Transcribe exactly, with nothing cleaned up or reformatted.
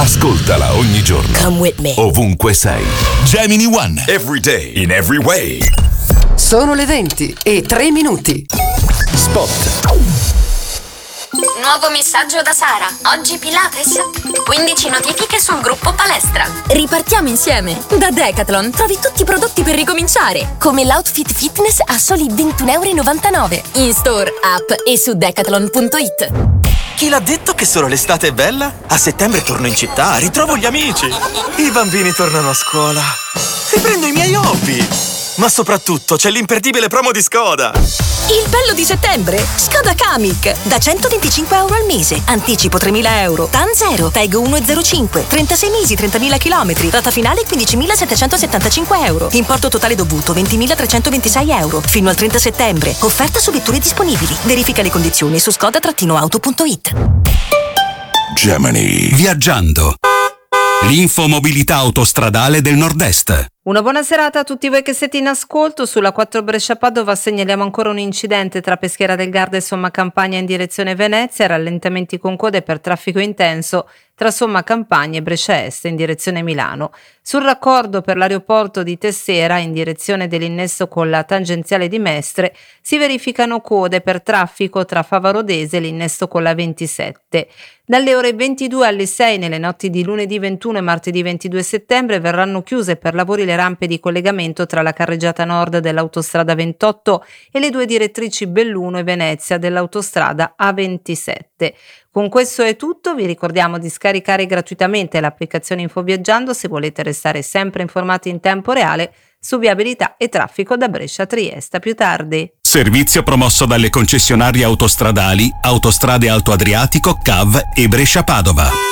Ascoltala ogni giorno. Come with me. Ovunque sei. Gemini One. Every day, in every way. Sono le venti e tre minuti. Spot. Nuovo messaggio da Sara. Oggi Pilates. quindici notifiche sul gruppo palestra. Ripartiamo insieme. Da Decathlon trovi tutti i prodotti per ricominciare. Come l'outfit fitness a soli ventuno e novantanove euro. In store, app e su decathlon punto it. Chi l'ha detto che solo l'estate è bella? A settembre torno in città, ritrovo gli amici. I bambini tornano a scuola. Riprendo i miei hobby. Ma soprattutto c'è l'imperdibile promo di Skoda. Il bello di settembre? Skoda Kamiq. Da centoventicinque euro al mese. Anticipo tremila euro. T A N zero. Tag uno virgola zero cinque. trentasei mesi, trentamila chilometri. Rata finale quindicimilasettecentosettantacinque euro. Importo totale dovuto ventimilatrecentoventisei euro. Fino al trenta settembre. Offerta su vetture disponibili. Verifica le condizioni su skoda auto punto it. Gemini. Viaggiando. L'infomobilità autostradale del Nord-Est. Una buona serata a tutti voi che siete in ascolto. Sulla quattro Brescia-Padova segnaliamo ancora un incidente tra Peschiera del Garda e Somma Campagna in direzione Venezia, rallentamenti con code per traffico intenso tra Somma Campagna e Brescia Est in direzione Milano. Sul raccordo per l'aeroporto di Tessera in direzione dell'innesso con la tangenziale di Mestre si verificano code per traffico tra Favarodese e l'innesto con la ventisette. Dalle ore ventidue alle sei nelle notti di lunedì ventuno e martedì ventidue settembre verranno chiuse per lavori le rampe di collegamento tra la carreggiata nord dell'autostrada ventotto e le due direttrici Belluno e Venezia dell'autostrada A ventisette. Con questo è tutto, vi ricordiamo di scaricare gratuitamente l'applicazione InfoViaggiando se volete restare sempre informati in tempo reale su viabilità e traffico da Brescia a Trieste. A più tardi. Servizio promosso dalle concessionarie autostradali Autostrade Alto Adriatico, C A V e Brescia Padova.